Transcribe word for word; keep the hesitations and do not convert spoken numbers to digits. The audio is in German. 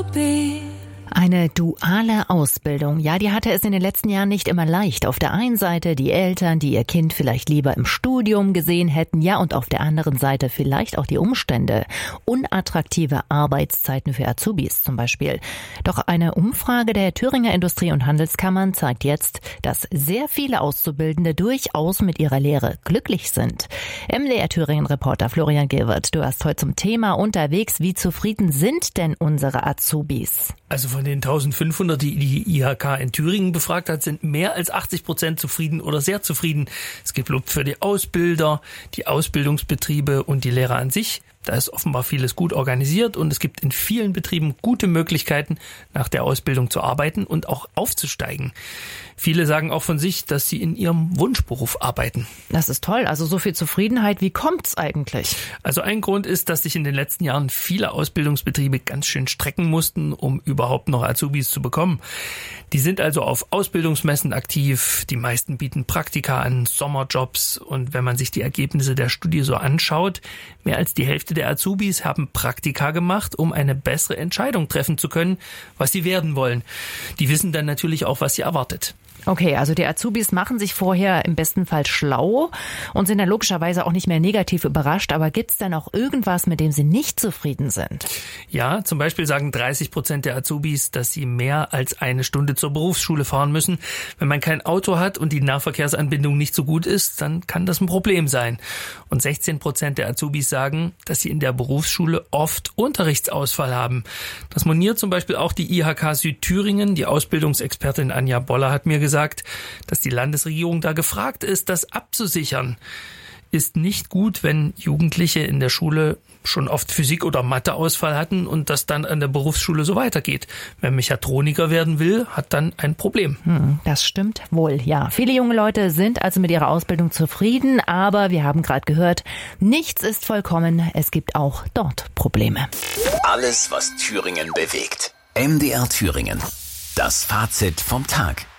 Eine duale Ausbildung, ja, die hatte es in den letzten Jahren nicht immer leicht. Auf der einen Seite die Eltern, die ihr Kind vielleicht lieber im Studium gesehen hätten, ja, und auf der anderen Seite vielleicht auch die Umstände. Unattraktive Arbeitszeiten für Azubis zum Beispiel. Doch eine Umfrage der Thüringer Industrie- und Handelskammern zeigt jetzt, dass sehr viele Auszubildende durchaus mit ihrer Lehre glücklich sind. M D R Thüringen-Reporter Florian Gilbert, du warst heute zum Thema unterwegs. Wie zufrieden sind denn unsere Azubis? Also von den eintausendfünfhundert, die die I H K in Thüringen befragt hat, sind mehr als achtzig Prozent zufrieden oder sehr zufrieden. Es gibt Lob für die Ausbilder, die Ausbildungsbetriebe und die Lehrer an sich. Da ist offenbar vieles gut organisiert und es gibt in vielen Betrieben gute Möglichkeiten, nach der Ausbildung zu arbeiten und auch aufzusteigen. Viele sagen auch von sich, dass sie in ihrem Wunschberuf arbeiten. Das ist toll, also so viel Zufriedenheit. Wie kommt's eigentlich? Also ein Grund ist, dass sich in den letzten Jahren viele Ausbildungsbetriebe ganz schön strecken mussten, um überhaupt noch Azubis zu bekommen. Die sind also auf Ausbildungsmessen aktiv, die meisten bieten Praktika an, Sommerjobs und wenn man sich die Ergebnisse der Studie so anschaut, mehr als die Hälfte der Azubis haben Praktika gemacht, um eine bessere Entscheidung treffen zu können, was sie werden wollen. Die wissen dann natürlich auch, was sie erwartet. Okay, also die Azubis machen sich vorher im besten Fall schlau und sind dann logischerweise auch nicht mehr negativ überrascht. Aber gibt's denn auch irgendwas, mit dem sie nicht zufrieden sind? Ja, zum Beispiel sagen dreißig Prozent der Azubis, dass sie mehr als eine Stunde zur Berufsschule fahren müssen. Wenn man kein Auto hat und die Nahverkehrsanbindung nicht so gut ist, dann kann das ein Problem sein. Und sechzehn Prozent der Azubis sagen, dass sie in der Berufsschule oft Unterrichtsausfall haben. Das moniert zum Beispiel auch die I H K Südthüringen. Die Ausbildungsexpertin Anja Boller hat mir gesagt, sagt, dass die Landesregierung da gefragt ist, das abzusichern. Ist nicht gut, wenn Jugendliche in der Schule schon oft Physik- oder Matheausfall hatten und das dann an der Berufsschule so weitergeht. Wer Mechatroniker werden will, hat dann ein Problem. Hm, das stimmt wohl, ja. Viele junge Leute sind also mit ihrer Ausbildung zufrieden, aber wir haben gerade gehört, nichts ist vollkommen. Es gibt auch dort Probleme. Alles, was Thüringen bewegt. M D R Thüringen. Das Fazit vom Tag.